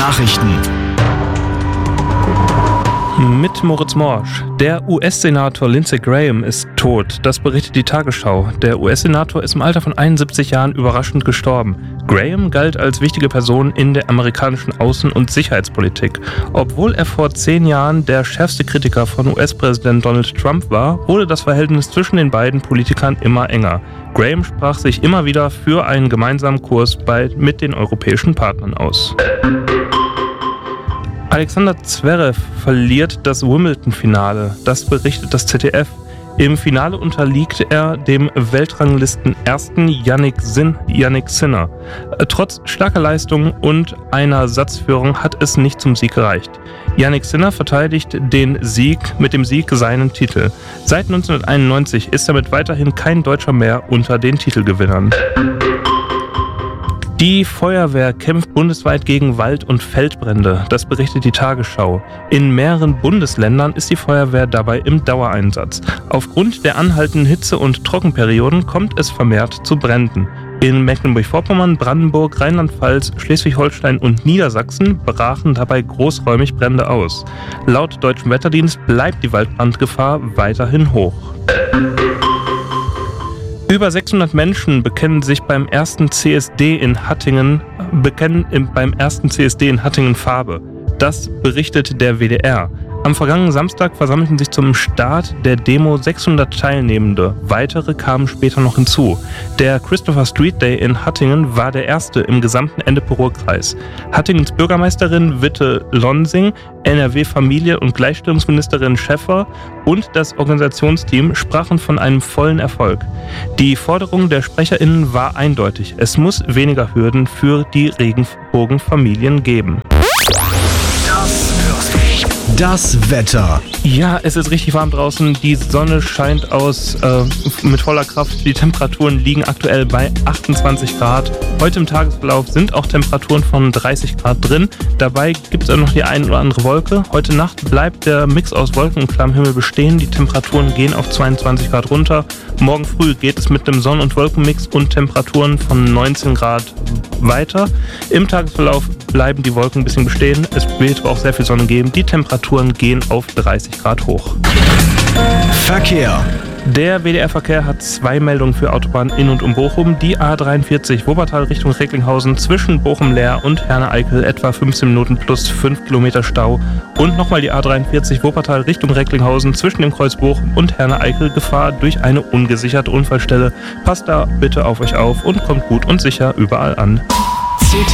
Nachrichten. Mit Moritz Morsch. Der US-Senator Lindsey Graham ist tot. Das berichtet die Tagesschau. Der US-Senator ist im Alter von 71 Jahren überraschend gestorben. Graham galt als wichtige Person in der amerikanischen Außen- und Sicherheitspolitik. Obwohl er vor 10 Jahren der schärfste Kritiker von US-Präsident Donald Trump war, wurde das Verhältnis zwischen den beiden Politikern immer enger. Graham sprach sich immer wieder für einen gemeinsamen Kurs mit den europäischen Partnern aus. Alexander Zverev verliert das Wimbledon-Finale. Das berichtet das ZDF. Im Finale unterliegt er dem Weltranglisten-Ersten Jannik Sinner. Trotz starker Leistung und einer Satzführung hat es nicht zum Sieg gereicht. Jannik Sinner verteidigt mit dem Sieg seinen Titel. Seit 1991 ist damit weiterhin kein Deutscher mehr unter den Titelgewinnern. Die Feuerwehr kämpft bundesweit gegen Wald- und Feldbrände. Das berichtet die Tagesschau. In mehreren Bundesländern ist die Feuerwehr dabei im Dauereinsatz. Aufgrund der anhaltenden Hitze- und Trockenperioden kommt es vermehrt zu Bränden. In Mecklenburg-Vorpommern, Brandenburg, Rheinland-Pfalz, Schleswig-Holstein und Niedersachsen brachen dabei großräumig Brände aus. Laut Deutschem Wetterdienst bleibt die Waldbrandgefahr weiterhin hoch. Über 600 Menschen bekennen beim ersten CSD in Hattingen Farbe. Das berichtet der WDR. Am vergangenen Samstag versammelten sich zum Start der Demo 600 Teilnehmende. Weitere kamen später noch hinzu. Der Christopher Street Day in Hattingen war der erste im gesamten Ennepe-Ruhr-Kreis. Hattingens Bürgermeisterin Witte Lonsing, NRW-Familie- und Gleichstellungsministerin Schäffer und das Organisationsteam sprachen von einem vollen Erfolg. Die Forderung der SprecherInnen war eindeutig. Es muss weniger Hürden für die Regenbogenfamilien geben. Das Wetter. Ja, es ist richtig warm draußen. Die Sonne scheint mit voller Kraft. Die Temperaturen liegen aktuell bei 28 Grad. Heute im Tagesverlauf sind auch Temperaturen von 30 Grad drin. Dabei gibt es auch noch die ein oder andere Wolke. Heute Nacht bleibt der Mix aus Wolken und klarem Himmel bestehen. Die Temperaturen gehen auf 22 Grad runter. Morgen früh geht es mit einem Sonnen- und Wolkenmix und Temperaturen von 19 Grad weiter. Im Tagesverlauf bleiben die Wolken ein bisschen bestehen. Es wird auch sehr viel Sonne geben. Die Temperaturen gehen auf 30 Grad hoch. Verkehr. Der WDR-Verkehr hat 2 Meldungen für Autobahnen in und um Bochum. Die A43 Wuppertal Richtung Recklinghausen zwischen Bochum-Leer und Herne-Eickel etwa 15 Minuten plus 5 Kilometer Stau. Und nochmal die A43 Wuppertal Richtung Recklinghausen zwischen dem Kreuz Bochum und Herne-Eickel Gefahr durch eine ungesicherte Unfallstelle. Passt da bitte auf euch auf und kommt gut und sicher überall an.